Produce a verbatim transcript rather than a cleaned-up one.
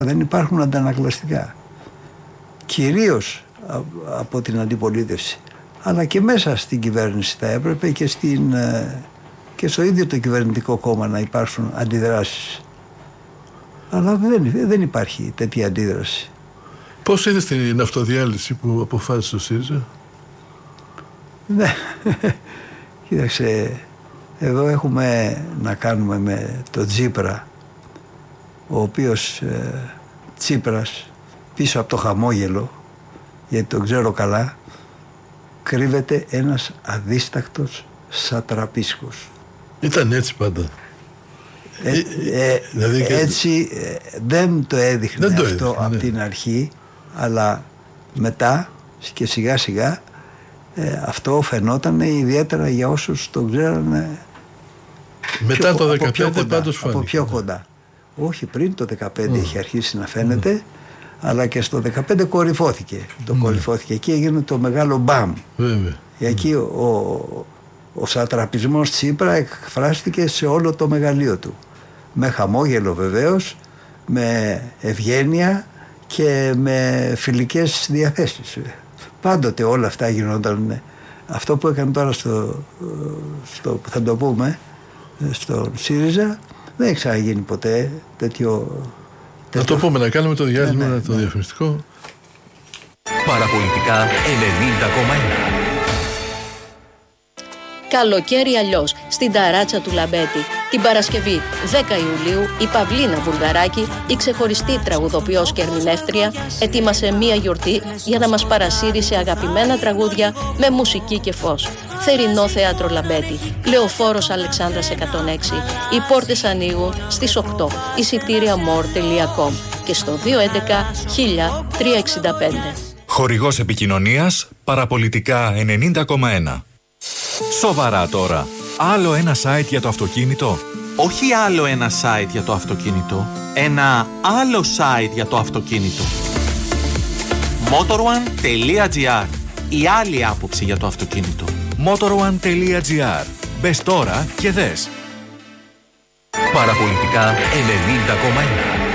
Δεν υπάρχουν αντανακλαστικά. Κυρίως από την αντιπολίτευση. Αλλά και μέσα στην κυβέρνηση θα έπρεπε και, στην, και στο ίδιο το κυβερνητικό κόμμα να υπάρξουν αντιδράσεις. Αλλά δεν, δεν υπάρχει τέτοια αντίδραση. Πώς είναι στην αυτοδιάλυση που αποφάσισε ο ΣΥΡΙΖΑ? Ναι, κοίταξε, εδώ έχουμε να κάνουμε με τον Τσίπρα, ο οποίος ε, Τσίπρας πίσω από το χαμόγελο, γιατί τον ξέρω καλά, κρύβεται ένας αδίστακτος σατραπίσκος. Ήταν έτσι πάντα. Ε, ε, ε, δηλαδή έτσι ε, δεν το έδειχνε δεν το αυτό έδειχνε, από ναι. την αρχή, αλλά μετά και σιγά σιγά ε, αυτό φαινόταν ιδιαίτερα για όσους τον ξέρανε μετά πιο, το δεκαπέντε πάντως φάνηκε. Από πιο κοντά. Όχι, πριν το δεκαπέντε mm. είχε αρχίσει να φαίνεται, mm. αλλά και στο δεκαπέντε κορυφώθηκε. Το mm. κορυφώθηκε. Εκεί έγινε το μεγάλο μπαμ. Βέβαια. Εκεί mm. ο, ο, ο σατραπισμός Τσίπρα εκφράστηκε σε όλο το μεγαλείο του. Με χαμόγελο βεβαίως, με ευγένεια και με φιλικές διαθέσεις. Πάντοτε όλα αυτά γινόταν. Αυτό που έκανε τώρα στο, στο θα το πούμε, στον ΣΥΡΙΖΑ, δεν έχει ξαναγίνει ποτέ τέτοιο... Να το πούμε, να κάνουμε το διάλειμμα, ναι, ναι, το ναι. διαφημιστικό. Παραπολιτικά ενενήντα κόμμα ένα. Καλοκαίρι αλλιώς, στην ταράτσα του Λαμπέτη. Την Παρασκευή δέκα Ιουλίου η Παυλίνα Βουλγαράκη, η ξεχωριστή τραγουδοποιός και ερμηνεύτρια, ετοίμασε μία γιορτή για να μας παρασύρει σε αγαπημένα τραγούδια με μουσική και φως. Θερινό Θέατρο Λαμπέτη, Λεωφόρος Αλεξάνδρας εκατόν έξι. Οι πόρτες ανοίγουν στις οκτώ. εισιτήρια more τελεία com και στο δύο έντεκα χίλια τριακόσια εξήντα πέντε. Χορηγός επικοινωνίας Παραπολιτικά ενενήντα κόμμα ένα. Σοβαρά τώρα. Άλλο ένα site για το αυτοκίνητο. Όχι άλλο ένα site για το αυτοκίνητο. Ένα άλλο site για το αυτοκίνητο. motorone τελεία gr. Η άλλη άποψη για το αυτοκίνητο. motorone τελεία gr. Μπες τώρα και δες. Παραπολιτικά ενενήντα κόμμα ένα.